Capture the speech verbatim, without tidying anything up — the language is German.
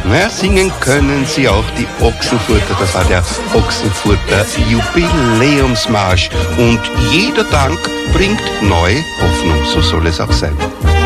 Naja, singen können sie auch die Ochsenfurter. Das war der Ochsenfurter Jubiläumsmarsch. Und jeder Dank bringt neue Hoffnung. So soll es auch sein.